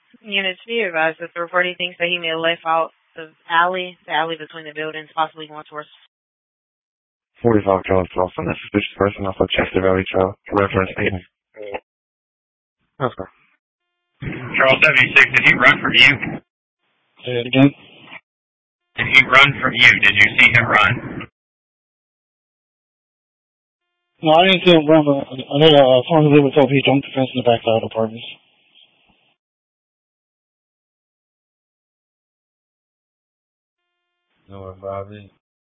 Units be advised that the reporting thinks that he may have left out the alley between the buildings, possibly going towards 45 Charles Dawson, a suspicious person off of Chester Valley Trail, reference 8. Okay. Charles 76, did he run from you? Say it again? Did he run from you? Did you see him run? No, I didn't see him run, but I know someone who lived with told me he jumped the fence in the backside of the apartments. No, Bobby.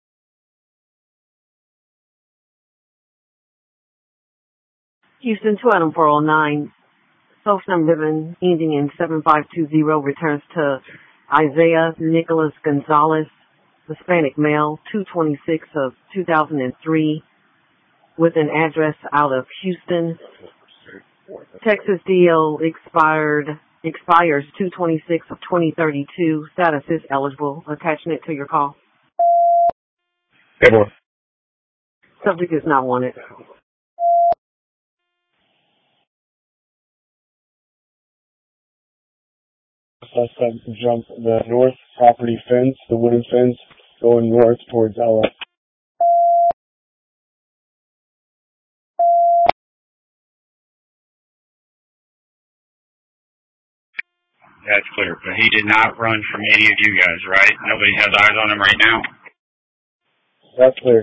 Houston 20409, Sopham Living, ending in 7520, returns to Isaiah Nicholas Gonzalez, Hispanic male, 226 of 2003, with an address out of Houston. Texas DL expires 226 of 2032. Status is eligible. Attachment to your call. Hey, boy. Subject is not wanted. Suspect jumped the north property fence, the wooden fence, going north towards our. That's clear, but he did not run from any of you guys, right? Nobody has eyes on him right now. That's clear.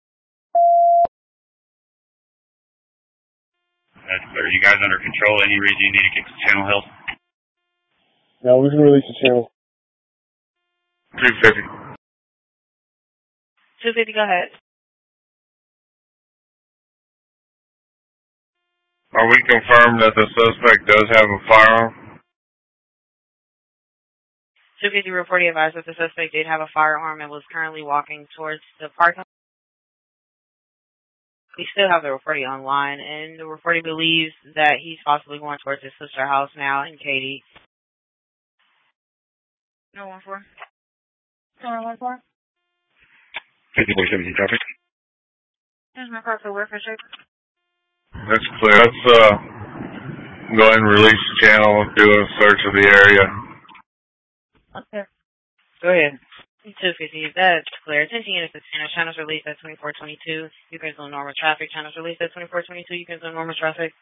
That's clear. You guys under control? Any reason you need to get to channel help? Now we can release the channel. 250. 250, go ahead. Are we confirmed that the suspect does have a firearm? 250 reporting advised that the suspect did have a firearm and was currently walking towards the parking lot. We still have the reporting online, and the reporting believes that he's possibly going towards his sister's house now in Katy. No 14. 14. 50-17 traffic. Here's my car for work for sure. That's clear. Let's go ahead and release the channel, do a search of the area. Okay. Go ahead. 250, that's clear. Attention units, channels released at 2422. You can zone normal traffic. Channels released at 2422. You can zone normal traffic.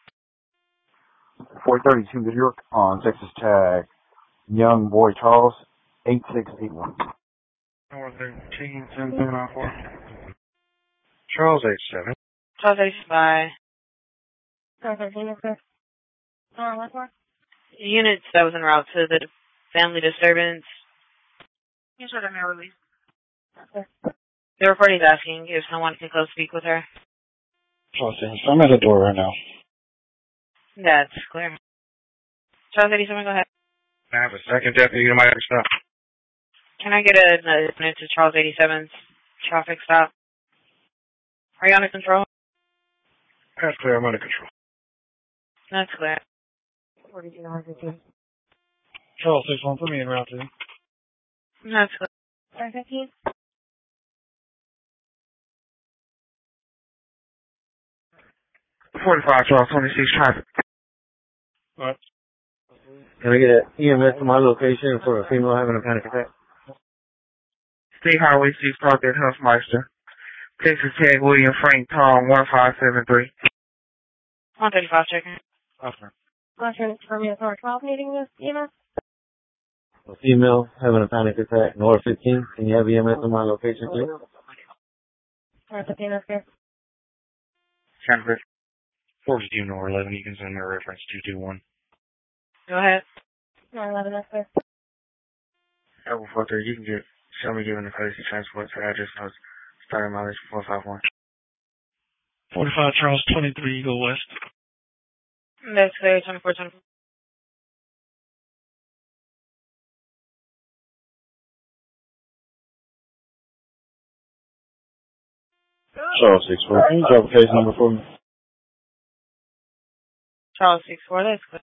432 New York on Texas tag. Young boy Charles, 8681. 413, 7794. Charles 87. Charles 85. Units that was en route to the family disturbance. You should have never released. The reporting is asking if someone can go speak with her. Charles 87. I'm at the door right now. That's clear. Charles 87, go ahead. I have a second deputy in my stop. Can I get a minute to Charles 87's traffic stop? Are you under control? That's clear. I'm under control. That's clear. Charles 61, put me in route 2. That's clear. 45 Charles 26 traffic. What? Can I get an EMS to my location for a female having a panic attack? State Highway 6 Park at Huffmeister. Texas Tag William Frank Tom 1573. 135 checking. Okay. From your 12 meeting with EMS? A female having a panic attack, North 15. Can you have EMS to my location, please? Alright, the EMS here. Traffic. 42 Nor 11, you can send me a reference 221. Go ahead. 911, that's clear. Apple 43, you can show me giving the courtesy transport to address notes, starting mileage 451. 45 Charles 23, you go west. That's clear, 2424. Charles 64. Can you drop a case number for me? Charles 64, that's clear.